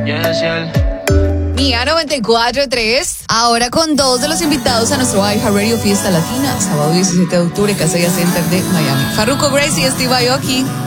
Mía 94.3, ahora con dos de los invitados a nuestro iHeartRadio Fiesta Latina, sábado 17 de octubre, Casa Ya Center de Miami. Farruko Gracie y Steve Aoki.